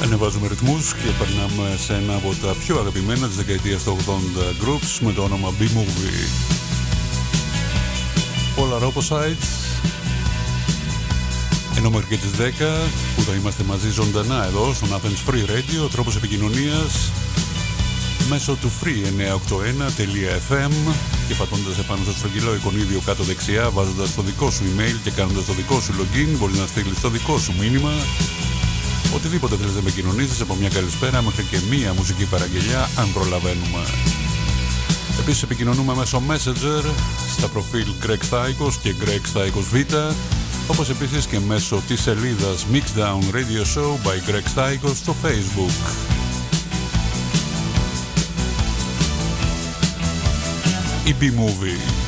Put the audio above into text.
Ανεβάζουμε ρυθμούς και περνάμε σε ένα από τα πιο αγαπημένα της δεκαετίας του 80 groups με το όνομα B-Movie. Polar Opposites. Ενώ μέχρι και τις 10 που θα είμαστε μαζί ζωντανά εδώ στον Athens Free Radio, ο τρόπος επικοινωνίας μέσω του free981.fm και πατώντας επάνω στο στρογγυλό εικονίδιο κάτω δεξιά, βάζοντας το δικό σου email και κάνοντας το δικό σου login, μπορείς να στείλεις το δικό σου μήνυμα. Οτιδήποτε θέλεις να επικοινωνήσεις, από μια καλησπέρα μέχρι και μια μουσική παραγγελιά, αν προλαβαίνουμε. Επίσης επικοινωνούμε μέσω Messenger στα προφίλ Greg Stykos και Greg Stykos Β, όπως επίσης και μέσω της σελίδας Mixdown Radio Show by Greg Stykos στο Facebook. Η B-Movie.